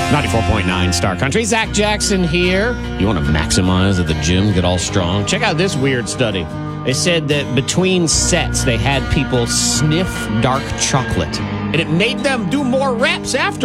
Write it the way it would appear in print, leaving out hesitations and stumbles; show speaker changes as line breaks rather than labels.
94.9 Star Country. Zach Jackson here. You want to maximize at the gym, get all strong? Check out this weird study. They said that between sets, they had people sniff dark chocolate, and it made them do more reps after.